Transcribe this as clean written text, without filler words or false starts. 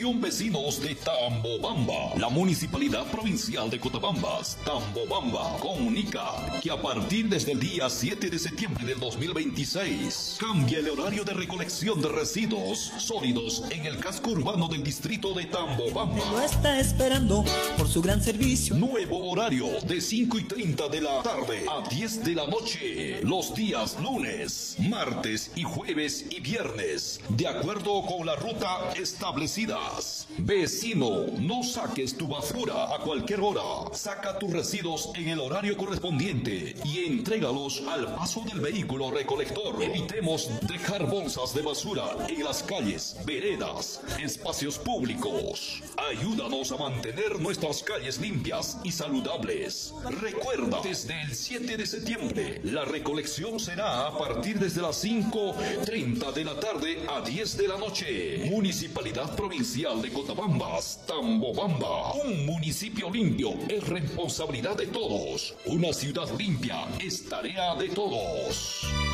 Asociación Vecinos de Tambobamba. La Municipalidad Provincial de Cotabambas, Tambobamba, comunica que a partir desde el día 7 de septiembre del 2026 cambia el horario de recolección de residuos sólidos en el casco urbano del distrito de Tambobamba. Lo está esperando por su gran servicio. Nuevo horario de 5:30 de la tarde a 10 de la noche. Los días lunes, martes y jueves y viernes, de acuerdo con la ruta establecidas. Vecino, no saques tu basura a cualquier hora. Saca tus residuos en el horario correspondiente y entrégalos al paso del vehículo recolector. Evitemos dejar bolsas de basura en las calles, veredas, espacios públicos. Ayúdanos a mantener nuestras calles limpias y saludables. Recuerda, desde el 7 de septiembre, la recolección será a partir desde las 5:30 de la tarde a 10 de la noche. Municipalidad Provincial de Cotabambas, Tambobamba. Un municipio limpio es responsabilidad de todos. Una ciudad limpia es tarea de todos.